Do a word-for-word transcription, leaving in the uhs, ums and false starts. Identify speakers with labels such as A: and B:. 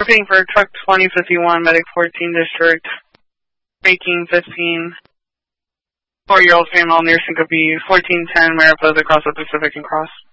A: Repeating for truck twenty fifty-one, medic fourteen district, making fifteen, four-year-old female near syncope, fourteen ten Mariposa across the Pacific and cross.